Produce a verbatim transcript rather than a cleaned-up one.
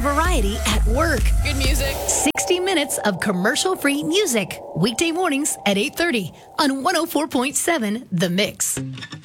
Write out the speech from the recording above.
variety at work. Good music. sixty minutes of commercial-free music. Weekday mornings at eight thirty on one oh four point seven The Mix.